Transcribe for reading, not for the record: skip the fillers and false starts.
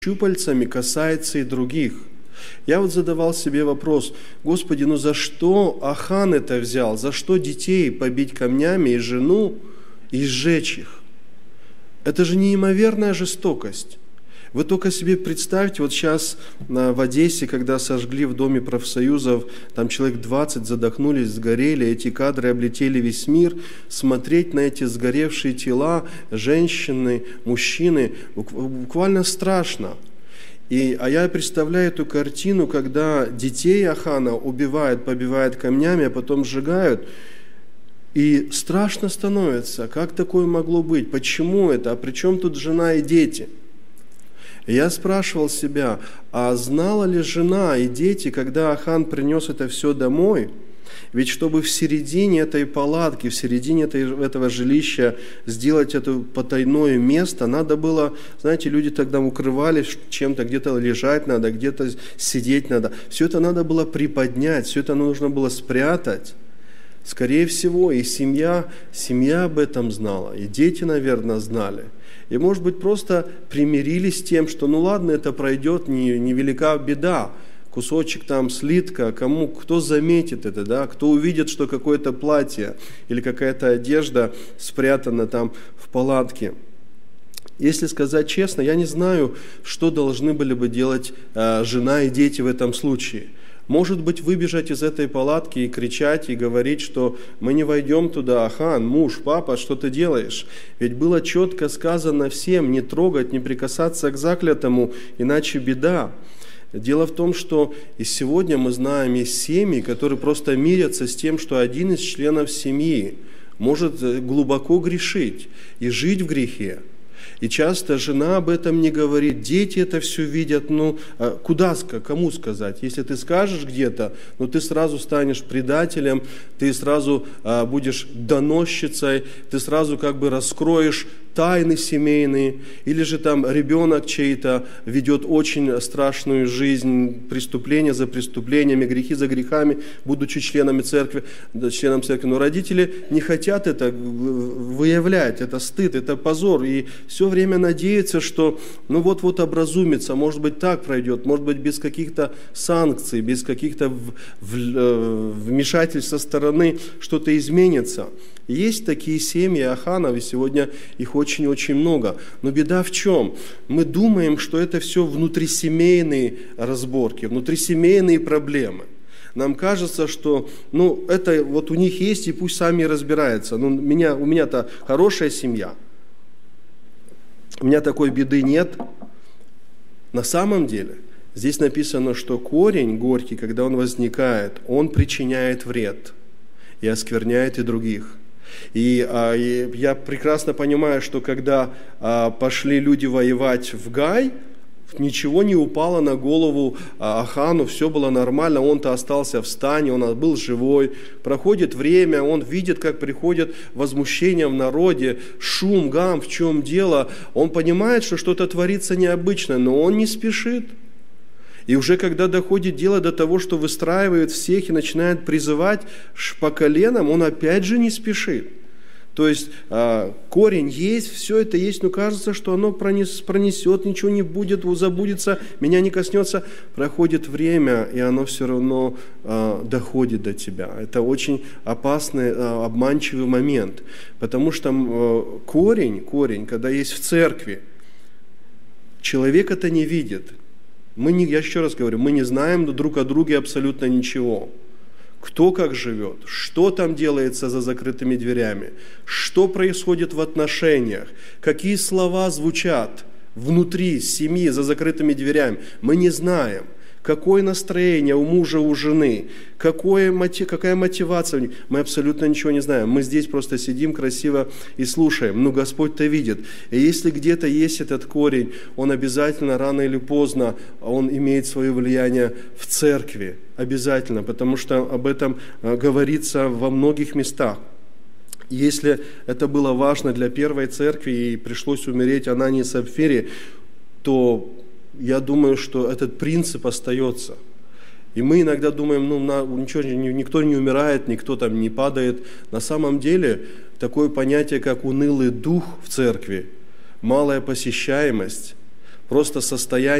щупальцами касается и других. Я вот задавал себе вопрос: Господи, ну за что Ахан это взял? За что детей побить камнями и жену и сжечь их? Это же неимоверная жестокость. Вы только себе представьте, вот сейчас в Одессе, когда сожгли в Доме профсоюзов, там человек 20 задохнулись, сгорели, эти кадры облетели весь мир. Смотреть на эти сгоревшие тела, женщины, мужчины, буквально страшно. А я представляю эту картину, когда детей Ахана убивают, побивают камнями, а потом сжигают. И страшно становится, как такое могло быть, почему это, а при чем тут жена и дети? Я спрашивал себя, а знала ли жена и дети, когда Ахан принес это все домой? Ведь чтобы в середине этой палатки, в середине этого жилища сделать это потайное место, надо было, знаете, люди тогда укрывались чем-то, где-то лежать надо, где-то сидеть надо. Все это надо было приподнять, все это нужно было спрятать. Скорее всего, и семья об этом знала, и дети, наверное, знали. И, может быть, просто примирились с тем, что, ну ладно, это пройдет, невелика беда. Кусочек там слитка, кто заметит это, да? Кто увидит, что какое-то платье или какая-то одежда спрятана там в палатке. Если сказать честно, я не знаю, что должны были бы делать жена и дети в этом случае. Может быть, выбежать из этой палатки и кричать, и говорить, что мы не войдем туда, Ахан, муж, папа, что ты делаешь? Ведь было четко сказано всем не трогать, не прикасаться к заклятому, иначе беда. Дело в том, что и сегодня мы знаем есть семьи, которые просто мирятся с тем, что один из членов семьи может глубоко грешить и жить в грехе. И часто жена об этом не говорит, дети это все видят, кому сказать? Если ты скажешь где-то, ты сразу станешь предателем, ты сразу будешь доносчицей, ты сразу раскроешь тайны семейные, или же там ребенок чей-то ведет очень страшную жизнь, преступления за преступлениями, грехи за грехами, будучи членом церкви. Но родители не хотят это выявлять, это стыд, это позор, и все время надеются, что вот образумится, может быть так пройдет, может быть без каких-то санкций, без каких-то вмешательств со стороны что-то изменится. Есть такие семьи Аханов, и сегодня их очень-очень много. Но беда в чем? Мы думаем, что это все внутрисемейные разборки, внутрисемейные проблемы. Нам кажется, что это у них есть, и пусть сами разбираются. У меня-то хорошая семья, у меня такой беды нет. На самом деле, здесь написано, что корень горький, когда он возникает, он причиняет вред и оскверняет и других. И я прекрасно понимаю, что когда пошли люди воевать в Гай, ничего не упало на голову Ахану, все было нормально, он-то остался в стане, он был живой. Проходит время, он видит, как приходит возмущение в народе, шум, гам, в чем дело. Он понимает, что что-то творится необычное, но он не спешит. И уже когда доходит дело до того, что выстраивает всех и начинает призывать по коленам, он опять же не спешит. То есть корень есть, все это есть, но кажется, что оно пронесет, ничего не будет, забудется, меня не коснется. Проходит время, и оно все равно доходит до тебя. Это очень опасный, обманчивый момент. Потому что корень, когда есть в церкви, человек это не видит. Я еще раз говорю, мы не знаем друг о друге абсолютно ничего. Кто как живет, что там делается за закрытыми дверями, что происходит в отношениях, какие слова звучат внутри семьи за закрытыми дверями, мы не знаем. Какое настроение у мужа, у жены, какая мотивация у них, мы абсолютно ничего не знаем. Мы здесь просто сидим красиво и слушаем, но Господь-то видит. И если где-то есть этот корень, он обязательно, рано или поздно, он имеет свое влияние в церкви. Обязательно, потому что об этом говорится во многих местах. Если это было важно для первой церкви и пришлось умереть Анании и Сапфире, то я думаю, что этот принцип остается. И мы иногда думаем, никто не умирает, никто там не падает. На самом деле, такое понятие, как унылый дух в церкви, малая посещаемость, просто состояние